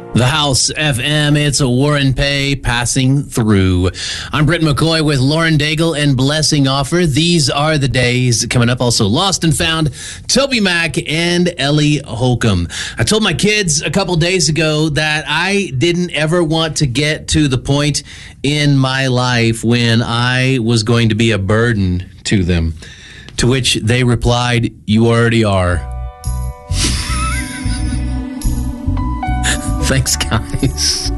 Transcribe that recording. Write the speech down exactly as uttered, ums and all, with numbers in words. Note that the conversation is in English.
The House F M, it's a Warren Pay passing through. I'm Britt McCoy with Lauren Daigle and Blessing Offer. These are the days coming up. Also, Lost and Found, Toby Mac and Ellie Holcomb. I told my kids a couple days ago that I didn't ever want to get to the point in my life when I was going to be a burden to them. To which they replied, "You already are." Thanks, guys.